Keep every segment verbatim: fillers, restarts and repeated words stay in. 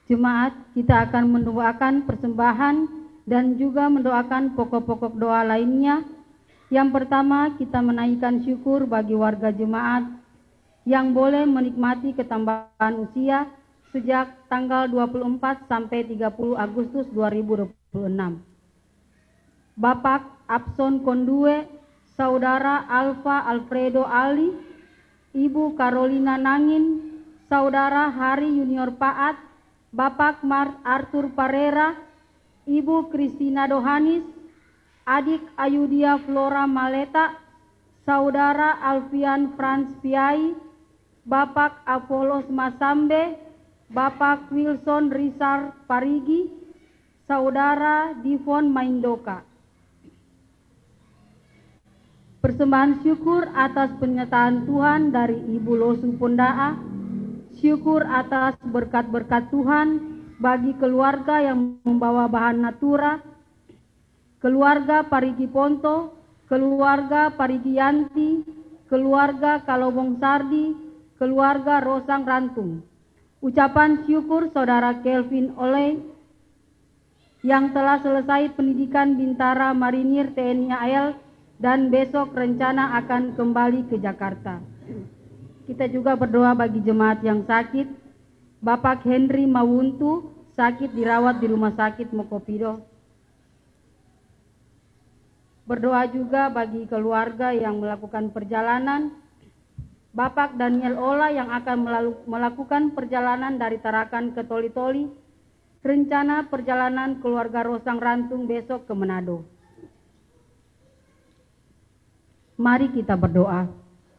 Jemaat, kita akan mendoakan persembahan dan juga mendoakan pokok-pokok doa lainnya. Yang pertama, kita menaikkan syukur bagi warga jemaat yang boleh menikmati ketambahan usia sejak tanggal dua puluh empat sampai tiga puluh Agustus dua ribu dua puluh enam. Bapak Abson Kondue, Saudara Alfa Alfredo Ali, Ibu Carolina Nangin, Saudara Hari Junior Paat, Bapak Mart Arthur Parera, Ibu Kristina Dohanis, Adik Ayudia Flora Maleta, Saudara Alfian Franz Piai, Bapak Apolos Masambe, Bapak Wilson Rizal Parigi, Saudara Divon Maindoka. Persembahan syukur atas penyertaan Tuhan dari Ibu Losu Pondaa, syukur atas berkat-berkat Tuhan bagi keluarga yang membawa bahan natura, keluarga Parigi Ponto, keluarga Parigi Yanti, keluarga Kalobong Sardi, keluarga Rosang Rantung. Ucapan syukur Saudara Kelvin Oleh yang telah selesai pendidikan Bintara Marinir T N I A L dan besok rencana akan kembali ke Jakarta. Kita juga berdoa bagi jemaat yang sakit. Bapak Henry Mawuntu sakit dirawat di Rumah Sakit Mokopido. Berdoa juga bagi keluarga yang melakukan perjalanan. Bapak Daniel Ola yang akan melakukan perjalanan dari Tarakan ke Toli-Toli. Rencana perjalanan keluarga Rosang Rantung besok ke Manado. Mari kita berdoa.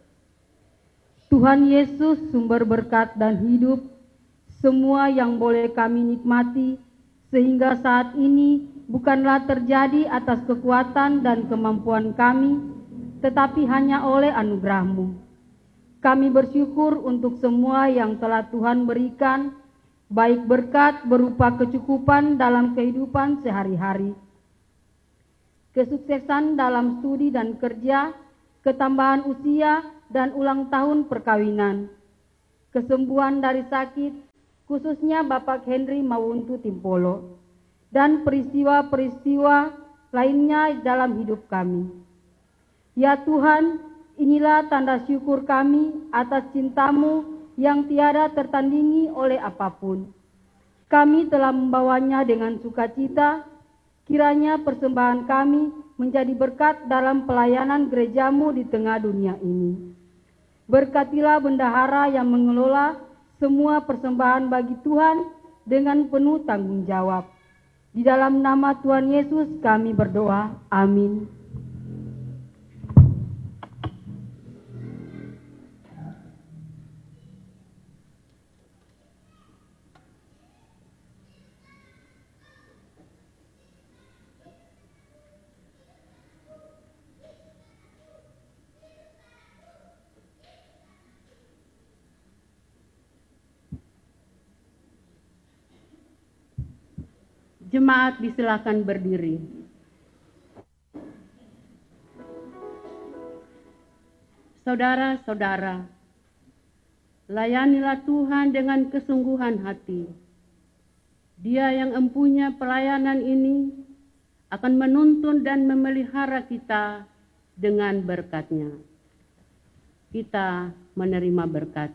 Tuhan Yesus, sumber berkat dan hidup, semua yang boleh kami nikmati sehingga saat ini bukanlah terjadi atas kekuatan dan kemampuan kami, tetapi hanya oleh anugerah-Mu. Kami bersyukur untuk semua yang telah Tuhan berikan, baik berkat berupa kecukupan dalam kehidupan sehari-hari, kesuksesan dalam studi dan kerja, ketambahan usia dan ulang tahun perkawinan, kesembuhan dari sakit, khususnya Bapak Henry Mawuntu Timpolo, dan peristiwa-peristiwa lainnya dalam hidup kami. Ya Tuhan, inilah tanda syukur kami atas cinta-Mu yang tiada tertandingi oleh apapun. Kami telah membawanya dengan sukacita. Kiranya persembahan kami menjadi berkat dalam pelayanan gereja-Mu di tengah dunia ini. Berkatilah bendahara yang mengelola semua persembahan bagi Tuhan dengan penuh tanggung jawab. Di dalam nama Tuhan Yesus kami berdoa. Amin. Jemaat disilakan berdiri. Saudara-saudara, layanilah Tuhan dengan kesungguhan hati. Dia yang empunya pelayanan ini akan menuntun dan memelihara kita dengan berkat-Nya. Kita menerima berkat.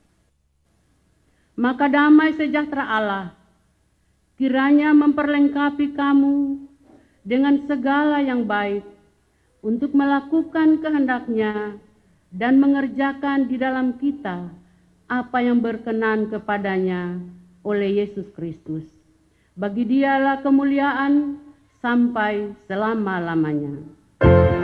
Maka damai sejahtera Allah kiranya memperlengkapi kamu dengan segala yang baik untuk melakukan kehendak-Nya dan mengerjakan di dalam kita apa yang berkenan kepadanya oleh Yesus Kristus. Bagi Dialah kemuliaan sampai selama-lamanya.